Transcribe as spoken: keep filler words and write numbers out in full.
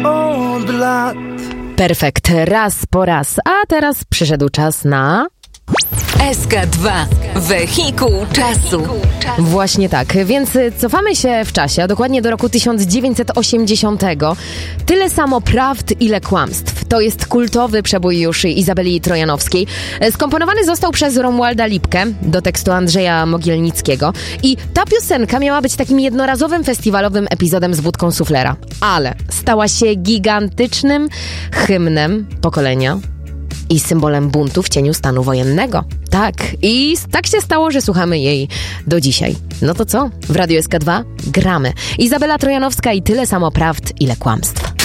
od lat. Perfekt, raz po raz. A teraz przyszedł czas na... S K dwa. Wehikuł czasu. Właśnie tak, więc cofamy się w czasie, a dokładnie do roku tysiąc dziewięćset osiemdziesiątego. Tyle samo prawd, ile kłamstw. To jest kultowy przebój już Izabeli Trojanowskiej. Skomponowany został przez Romualda Lipkę do tekstu Andrzeja Mogielnickiego. I ta piosenka miała być takim jednorazowym festiwalowym epizodem z wódką suflera. Ale stała się gigantycznym hymnem pokolenia i symbolem buntu w cieniu stanu wojennego. Tak, i tak się stało, że słuchamy jej do dzisiaj. No to co? W Radiu S K dwa gramy. Izabela Trojanowska i tyle samo prawd, ile kłamstw.